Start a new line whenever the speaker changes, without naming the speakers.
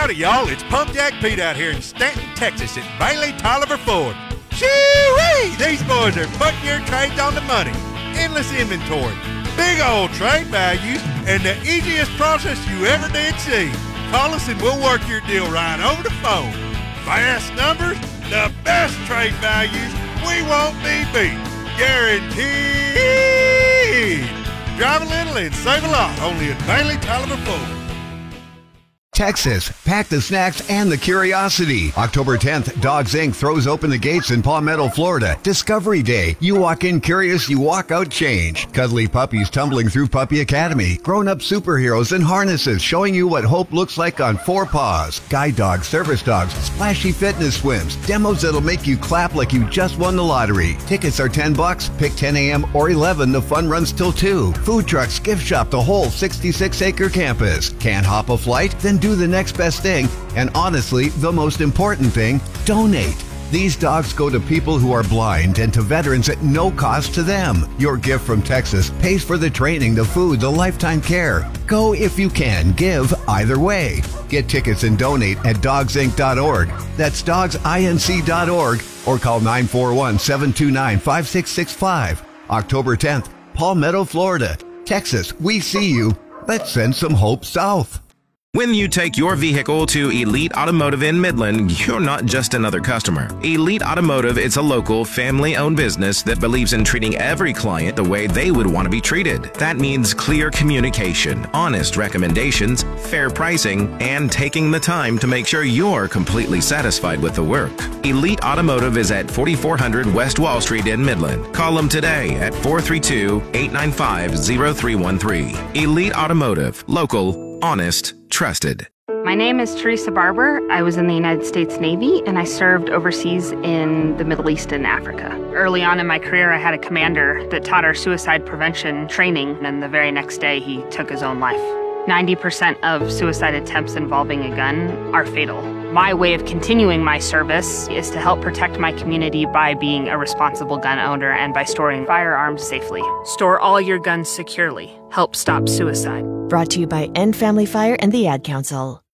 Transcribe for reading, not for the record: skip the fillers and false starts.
Howdy, y'all. It's Pump Jack Pete out here in Stanton, Texas at Bailey Tolliver Ford. Shoo-wee! These boys are putting your trades on the money. Endless inventory, big old trade values, and the easiest process you ever did see. Call us and we'll work your deal right over the phone. Fast numbers, the best trade values, we won't be beat. Guaranteed. Drive a little and save a lot, only at Bailey Tolliver Ford.
Texas, pack the snacks and the curiosity. October 10th, Dogs Inc. throws open the gates in Palmetto, Florida. Discovery Day. You walk in curious, you walk out changed. Cuddly puppies tumbling through Puppy Academy. Grown-up superheroes in harnesses showing you what hope looks like on 4 paws. Guide dogs, service dogs, splashy fitness swims. Demos that'll make you clap like you just won the lottery. Tickets are $10. Pick 10 a.m. or 11. The fun runs till 2. Food trucks, gift shop, the whole 66-acre campus. Can't hop a flight? Then do the next best thing, and honestly, the most important thing, donate. These dogs go to people who are blind and to veterans at no cost to them. Your gift from Texas pays for the training, the food, the lifetime care. Go if you can. Give either way. Get tickets and donate at dogsinc.org. That's dogsinc.org or call 941-729-5665. October 10th, Palmetto, Florida. Texas, we see you. Let's send some hope south.
When you take your vehicle to Elite Automotive in Midland, you're not just another customer. Elite Automotive is a local, family-owned business that believes in treating every client the way they would want to be treated. That means clear communication, honest recommendations, fair pricing, and taking the time to make sure you're completely satisfied with the work. Elite Automotive is at 4400 West Wall Street in Midland. Call them today at 432-895-0313. Elite Automotive. Local, honest, trusted.
My name is Teresa Barber. I was in the United States Navy and I served overseas in the Middle East and Africa. Early on in my career, I had a commander that taught our suicide prevention training, and the very next day he took his own life. 90% of suicide attempts involving a gun are fatal. My way of continuing my service is to help protect my community by being a responsible gun owner and by storing firearms safely. Store all your guns securely. Help stop suicide.
Brought to you by End Family Fire and the Ad Council.